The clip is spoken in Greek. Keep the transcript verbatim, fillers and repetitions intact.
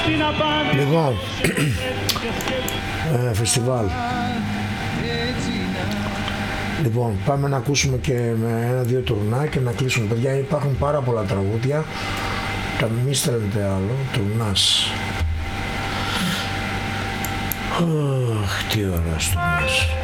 Λοιπόν, ε, φεστιβάλ. Λοιπόν, πάμε να ακούσουμε και με ένα-δύο τουρνά και να κλείσουμε. Παιδιά, υπάρχουν πάρα πολλά τραγούδια. Τα μη στέλνετε άλλο, τουρνάς. Αχ, τι ωραία τουρνάς.